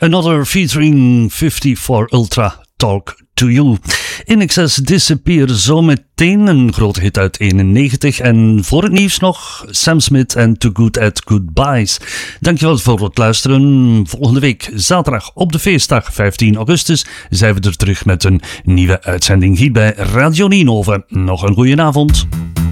Another featuring 54 Ultra, Talk to You. INXS Disappear zometeen, een grote hit uit 91. En voor het nieuws nog Sam Smith en Too Good at Goodbyes. Dankjewel voor het luisteren. Volgende week zaterdag op de feestdag 15 augustus zijn we er terug met een nieuwe uitzending hier bij Radio Ninove. Nog een goeie avond.